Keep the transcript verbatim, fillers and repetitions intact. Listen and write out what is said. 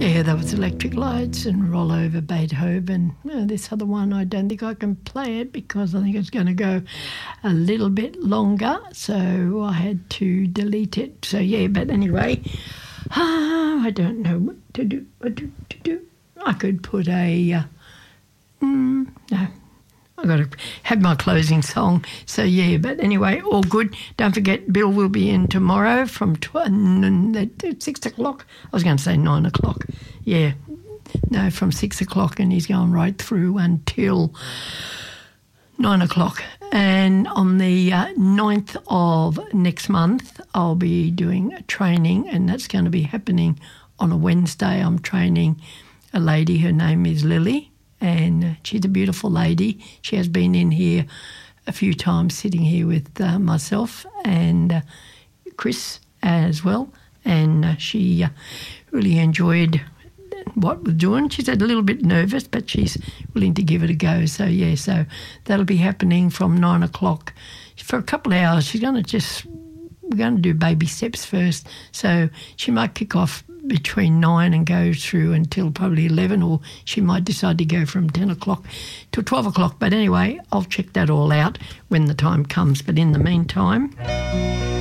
Yeah, there was Electric Lights and Roll Over Beethoven. Uh, this other one, I don't think I can play it because I think it's going to go a little bit longer, so I had to delete it. So, yeah, but anyway, uh, I don't know what to do, what to, to do. I could put a... Uh, mm, no. I've got to have my closing song. So, yeah, but anyway, all good. Don't forget, Bill will be in tomorrow from tw- six o'clock. I was going to say nine o'clock. Yeah, no, from six o'clock, and he's going right through until nine o'clock. And on the uh, ninth of next month, I'll be doing a training, and that's going to be happening on a Wednesday. I'm training a lady. Her name is Lily. And she's a beautiful lady. She has been in here a few times, sitting here with uh, myself and uh, Chris as well. And uh, she uh, really enjoyed what we're doing. She's a little bit nervous, but she's willing to give it a go. So, yeah, so that'll be happening from nine o'clock. For a couple of hours, she's going to just, we're going to do baby steps first. So she might kick off between nine and go through until probably eleven, or she might decide to go from ten o'clock to twelve o'clock. But anyway, I'll check that all out when the time comes. But in the meantime...